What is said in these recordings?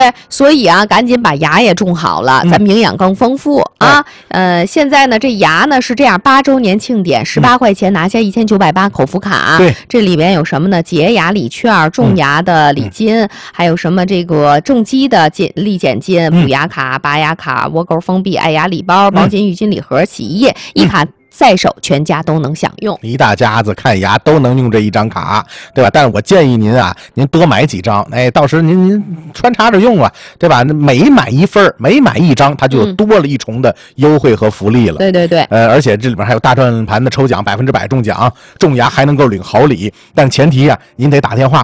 所以啊，赶紧把牙也种好了，咱们营养更丰富啊。现在呢，这牙呢是这样，8周年庆典，18块钱拿下1980口福卡。 对， 这里边有什么呢？洁牙礼券、种牙的礼金，还有什么这个重疾的立减金、补牙卡、拔牙卡、窝沟封闭、爱牙礼包、毛巾、浴巾礼盒、洗衣液，一卡在手，全家都能享用， 一大家子看牙都能用这一张卡，对吧？但是我建议您啊，您多买几张，到时您穿插着用啊，对吧？每买一份，每买一张，它就多了一重的优惠和福利了。 对对对， 而且这里边还有大转盘的抽奖，100%中奖，种牙还能够领好礼，但前提啊，您得打电话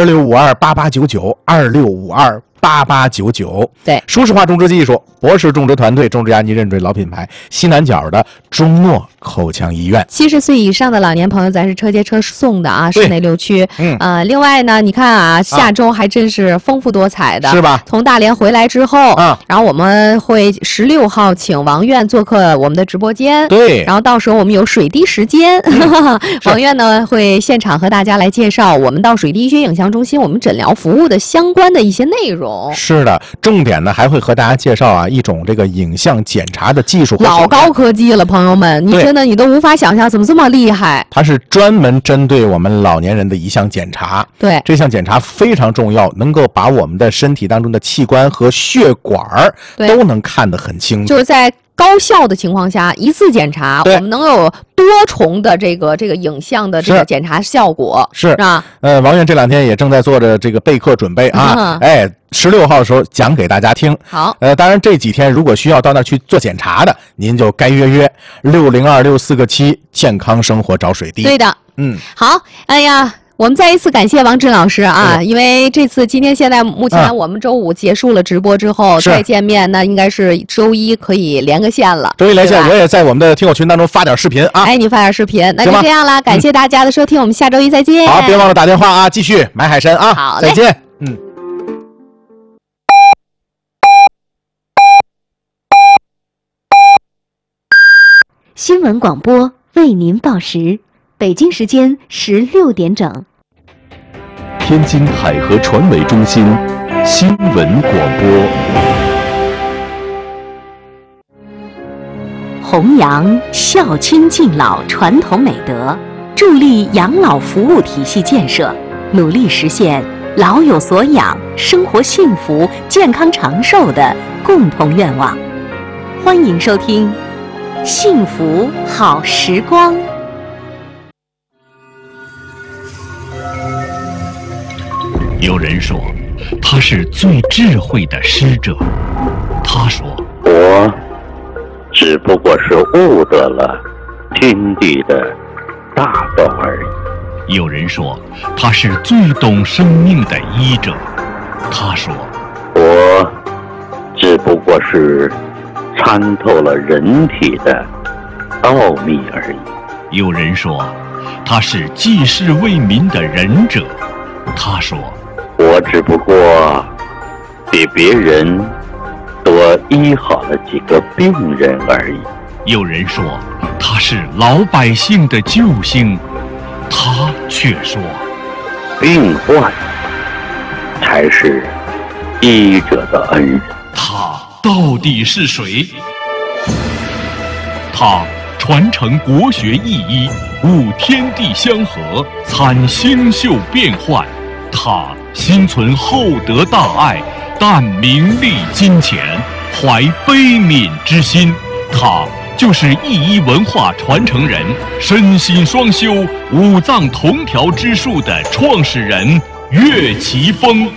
26528899，26528899。 对， 舒适化种植技术，博士种植团队，种植牙您认准老品牌，西南角的中诺口腔医院。 70岁以上的老年朋友，咱是车接车送的啊，市内6区。另外呢，你看啊，下周还真是丰富多彩的， 是吧？ 从大连回来之后，然后我们会16号请王院做客我们的直播间， 对， 然后到时候我们有水滴时间，王院呢会现场和大家来介绍我们到水滴医学影像中心我们诊疗服务的相关的一些内容。 是的，重点呢还会和大家介绍啊一种这个影像检查的技术， 老高科技了，朋友们，你真的你都无法想象怎么这么厉害。 它是专门针对我们老年人的一项检查， 对， 这项检查非常重要，能够把我们的身体当中的器官和血管都能看得很清楚， 就是在高效的情况下，一次检查我们能有多重的这个影像的这个检查效果，是吧？ 王院这2天也正在做着这个备课准备啊，16号的时候讲给大家听。 好， 当然这几天如果需要到那去做检查的，您就该约60264个7健康生活找水滴。 对的，好，哎呀。我们再一次感谢王震老师啊，因为现在目前我们周5结束了直播之后再见面，那应该是周1可以连个线了。 周1连线，我也在我们的听友群当中发点视频啊。 你发点视频，那就这样啦，感谢大家的收听，我们下周1再见。 好，别忘了打电话啊，继续买海参啊。 好， 再见。 新闻广播为您报时。北京时间16点整。 天津海河传媒中心新闻广播。 弘扬孝亲敬老传统美德，助力养老服务体系建设，努力实现老有所养、生活幸福、健康长寿的共同愿望。欢迎收听《幸福好时光》。 有人说他是最智慧的师者，他说我只不过是悟得了天地的大道而已。 有人说他是最懂生命的医者，他说我只不过是参透了人体的奥秘而已。 有人说他是济世为民的仁者，他说我只不过比别人多医好了几个病人而已。 有人说他是老百姓的救星，他却说病患才是医者的恩人。 他到底是谁？他传承国学意医，悟天地相合，参星宿变幻。他心存厚德大爱，淡名利金钱，怀悲悯之心。他就是意医文化传承人，身心双修，五脏同调之术的创始人岳奇峰。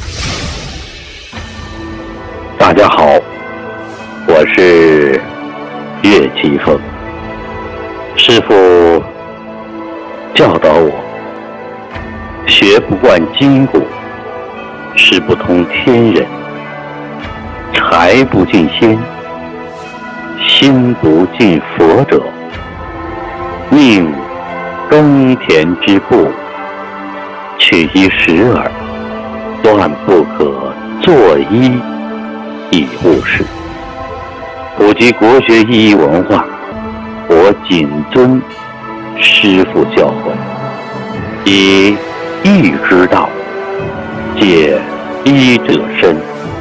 大家好，我是岳奇峰。师父教导我，学不惯筋骨，识不通天人，财不进仙，心不进佛者，宁耕田之步，取一时耳，断不可作医以务事。普及国学意义文化，我谨遵师父教诲，以义之道，借医者身。